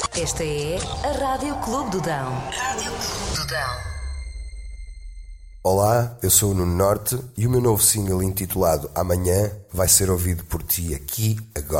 Esta é a Rádio Clube do Dão. Rádio Clube do Dão. Olá, eu sou o Nuno Norte e o meu novo single intitulado Amanhã vai ser ouvido por ti aqui, agora.